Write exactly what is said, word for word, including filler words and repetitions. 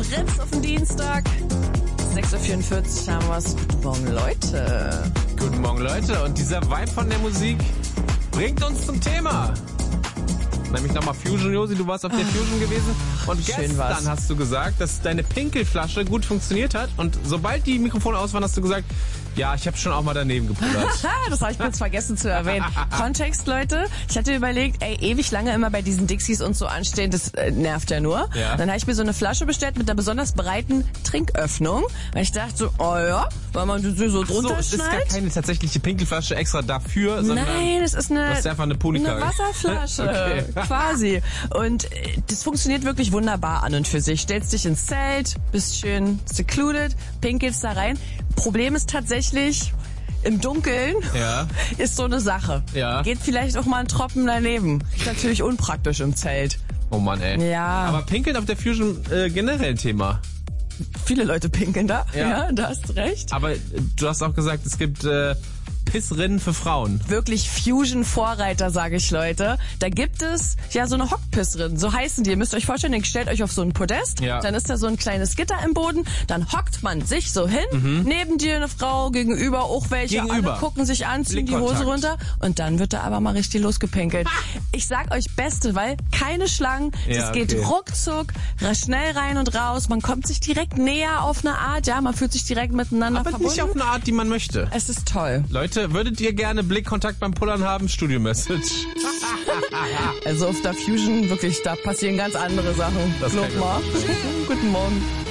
Fritz auf den Dienstag. sechs Uhr vierundvierzig haben wir's. Guten Morgen, Leute. Guten Morgen, Leute. Und dieser Vibe von der Musik bringt uns zum Thema. Nämlich nochmal Fusion, Josi. Du warst auf der Fusion gewesen. Und gestern war's. hast du gesagt, dass deine Pinkelflasche gut funktioniert hat. Und sobald die Mikrofone aus waren, hast du gesagt, ja, ich habe schon auch mal daneben gepullert. Das habe ich kurz vergessen zu erwähnen. Kontext, Leute. Ich hatte überlegt, ey, ewig lange immer bei diesen Dixies und so anstehen, das äh, nervt ja nur. Ja. Dann habe ich mir so eine Flasche bestellt mit einer besonders breiten Trinköffnung. Und ich dachte so, oh ja, weil man sie so drunter so, es ist gar schnallt. keine tatsächliche Pinkelflasche extra dafür, sondern Nein, es ist eine, das ist einfach eine Punika. eine Wasserflasche, Okay. quasi. Und äh, das funktioniert wirklich wunderbar an und für sich. Stellst dich ins Zelt, bist schön secluded, pinkelst da rein. Problem ist tatsächlich, im Dunkeln Ja. ist so eine Sache. Ja. Geht vielleicht auch mal ein Tropfen daneben. Ist natürlich unpraktisch im Zelt. Oh Mann, ey. Ja. Aber Pinkeln auf der Fusion äh, generell ein Thema. Viele Leute pinkeln da. Ja. Ja, da hast du recht. Aber äh, du hast auch gesagt, es gibt äh, Pissrinnen für Frauen. Wirklich Fusion-Vorreiter, sage ich, Leute. Da gibt es ja so eine Hockpissrin, so heißen die. Ihr müsst euch vorstellen, ihr stellt euch auf so ein Podest, Ja. dann ist da so ein kleines Gitter im Boden, dann hockt man sich so hin, Mhm. neben dir eine Frau, gegenüber auch welche, Gegenüber. alle gucken sich an, ziehen die Hose Blickkontakt. runter und dann wird da aber mal richtig losgepinkelt. Ich sag euch Beste, weil keine Schlangen, Ja, es geht okay. ruckzuck, schnell rein und raus, man kommt sich direkt näher auf eine Art, ja, man fühlt sich direkt miteinander Aber verbunden. nicht auf eine Art, die man möchte. Es ist toll. Leute, würdet ihr gerne Blickkontakt beim Pullern haben? Studio-Message. Also auf der Fusion, wirklich, da passieren ganz andere Sachen. Das Glaub kann ich mal. Guten Morgen.